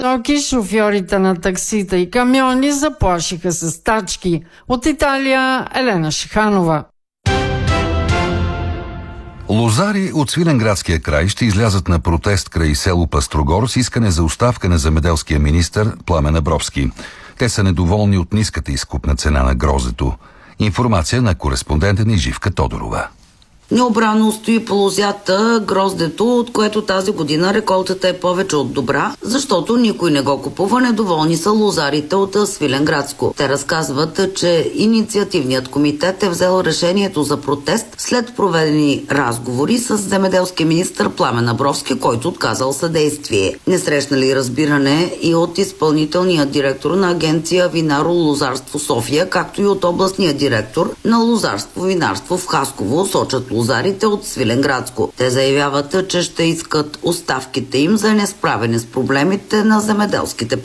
стоки, шофьорите на таксита и камиони заплашиха с стачки. От Италия Елена Шиханова. Лозари от Свиленградския край ще излязат на протест край село Пастрогор с искане за оставка на земеделския министър Пламен Абровски. Те са недоволни от ниската изкупна цена на гроздето. Информация на кореспондента ни Живка Тодорова. Необрано стои по лозята гроздето, от което тази година реколтата е повече от добра, защото никой не го купува. Недоволни са лозарите от Свиленградско. Те разказват, че инициативният комитет е взел решението за протест след проведени разговори с земеделския министър Пламен Абровски, който отказал съдействие. Не срещнали разбиране и от изпълнителния директор на агенция Винаро-лозарство София, както и от областния директор на лозарство-винарство в Хасково, сочат лозарите от Свиленградско. Те заявяват, че ще искат оставките им за несправене с проблемите на земеделските